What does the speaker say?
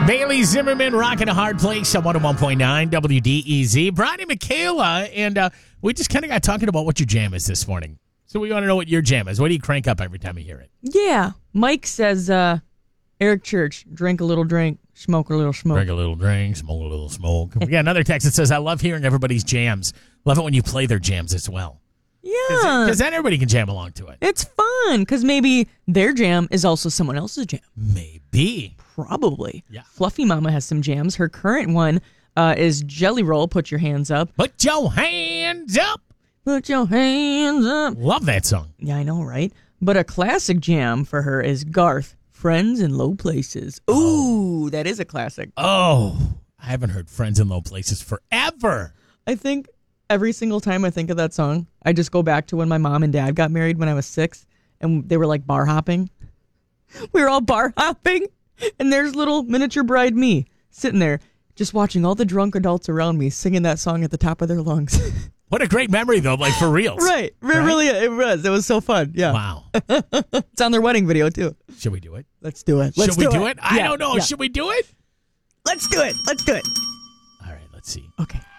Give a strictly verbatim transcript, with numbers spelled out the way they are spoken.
Bailey Zimmerman rocking a hard place on one oh one point nine W D E Z. Brian and Michaela, and uh, we just kind of got talking about what your jam is this morning. So we want to know what your jam is. What do you crank up every time you hear it? Yeah. Mike says, uh, Eric Church, drink a little drink, smoke a little smoke. Drink a little drink, smoke a little smoke. We got another text that says, I love hearing everybody's jams. Love it when you play their jams as well. Yeah. Because then everybody can jam along to it. It's fun because maybe their jam is also someone else's jam. Maybe. Probably. Yeah. Fluffy Mama has some jams. Her current one uh, is Jelly Roll, Put Your Hands Up. Put your hands up. Put your hands up. Love that song. Yeah, I know, right? But a classic jam for her is Garth, Friends in Low Places. Ooh, that is a classic. Oh, I haven't heard Friends in Low Places forever. I think every single time I think of that song, I just go back to when my mom and dad got married when I was six, and they were like bar hopping. We were all bar hopping, and there's little miniature bride me sitting there just watching all the drunk adults around me singing that song at the top of their lungs. What a great memory, though, like for reals. Right. It Right? really it was. It was so fun. Yeah. Wow. It's on their wedding video, too. Should we do it? Let's do it. Let's Should we do it? I Yeah, don't know. yeah. Should we do it? Let's do it. Let's do it. All right, let's see. Okay.